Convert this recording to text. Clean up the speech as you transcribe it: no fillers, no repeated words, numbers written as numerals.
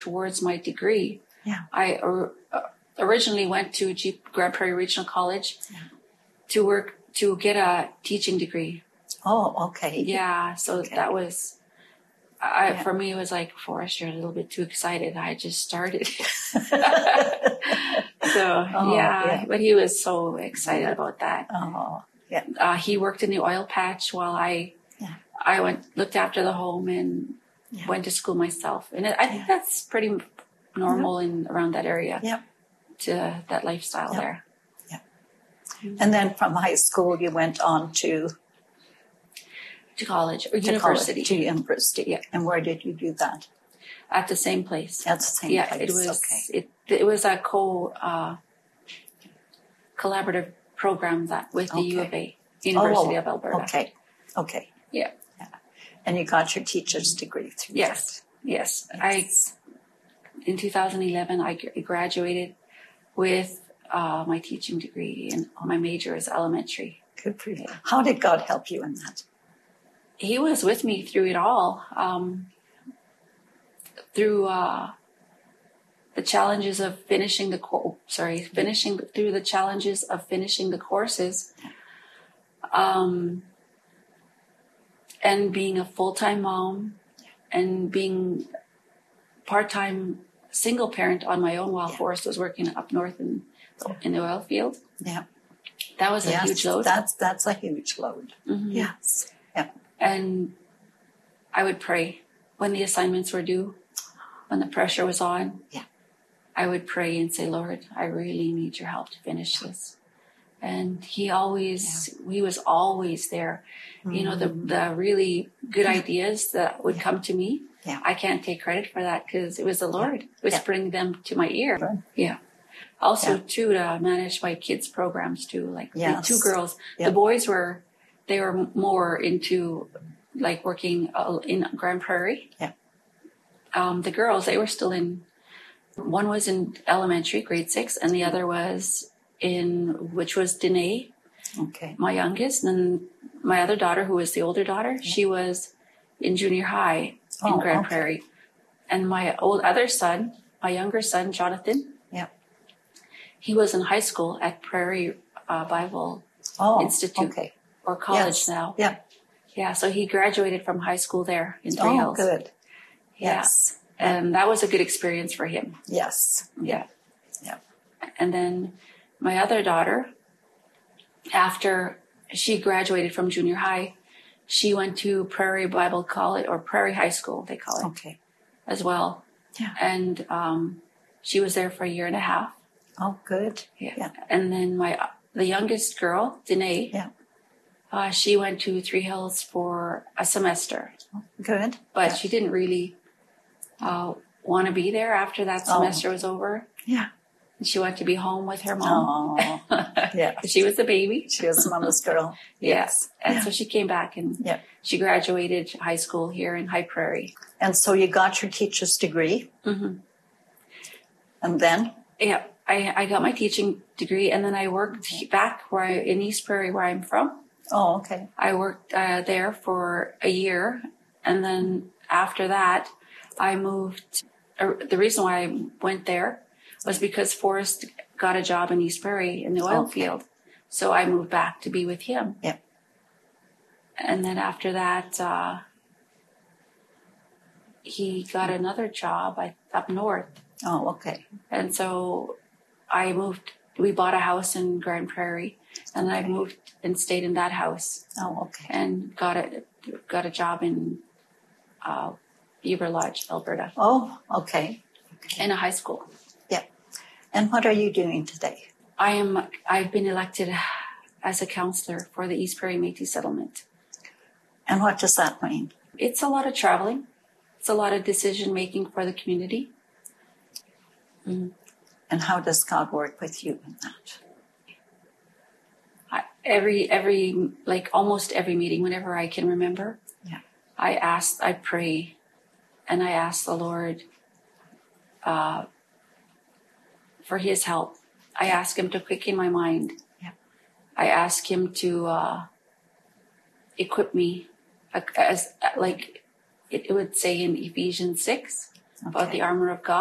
towards my degree. Yeah. I originally went to Grand Prairie Regional College to get a teaching degree. Oh, okay. Yeah, so that was, for me, it was like, Forrest, you're a little bit too excited. I just started. But he was so excited about that. Oh, yeah. He worked in the oil patch while I looked after the home and went to school myself. And I think that's pretty normal in around that area. Yeah. To that lifestyle there. Yeah. And then from high school, you went on to college or university. To university. Yeah. And where did you do that? At the same place. At the same place. Yeah, it was. It was a collaborative program with the U of A, University of Alberta. Okay. Yeah. And you got your teacher's degree through that. Yes. In 2011, I graduated with my teaching degree, and my major is elementary. Good for you. How did God help you in that? He was with me through it all. Through the challenges of finishing the courses, and being a full-time mom, and being part-time single parent on my own while Forrest was working up north in the oil field. Yeah, that was a huge load. That's a huge load. Mm-hmm. Yes, yeah. And I would pray when the assignments were due, when the pressure was on. Yeah, I would pray and say, Lord, I really need your help to finish this. And he was always there. Mm-hmm. You know, the really good ideas that would come to me. Yeah. I can't take credit for that because it was the Lord whispering them to my ear. Sure. Yeah. Also, too, to manage my kids' programs, too. Like the two girls. Yep. The boys were more into, like, working in Grand Prairie. Yeah. The girls, they were still one was in elementary, grade 6, and the other was which was Danae, my youngest. And then my other daughter, who was the older daughter, she was in junior high in Grand Prairie. And my other son, my younger son, Jonathan, he was in high school at Prairie Bible Institute or college now. Yeah. Yeah, so he graduated from high school there in Three Hills. Oh, good. Yes. And that was a good experience for him. Yes. Yeah. Yeah. And then my other daughter, after she graduated from junior high, she went to Prairie Bible College, or Prairie High School, they call it, as well. Yeah. And she was there for a year and a half. Oh, good. Yeah. And then the youngest girl, Danae, she went to Three Hills for a semester. Good. But she didn't really want to be there after that semester was over. Yeah. And she wanted to be home with her mom. Oh, yeah. She was the baby. She was mama's girl. Yes. And so she came back and she graduated high school here in High Prairie. And so you got your teacher's degree. Mm-hmm. And then? Yeah. I got my teaching degree, and then I worked back in East Prairie, where I'm from. Oh, okay. I worked there for a year, and then after that, I moved. The reason why I went there was because Forrest got a job in East Prairie in the oil field, so I moved back to be with him. Yeah. And then after that, he got another job up north. Oh, okay. And so I moved. We bought a house in Grand Prairie, and I moved and stayed in that house. Oh, okay. And got a job in Beaver Lodge, Alberta. Oh, okay. In a high school. Yeah. And what are you doing today? I've been elected as a counselor for the East Prairie Métis settlement. And what does that mean? It's a lot of traveling. It's a lot of decision making for the community. Mm-hmm. And how does God work with you in that? Almost every meeting, whenever I can remember, I pray, and I ask the Lord for His help. I ask Him to quicken my mind. Yeah. I ask Him to equip me, as it would say in Ephesians 6. about Okay. the armor of God.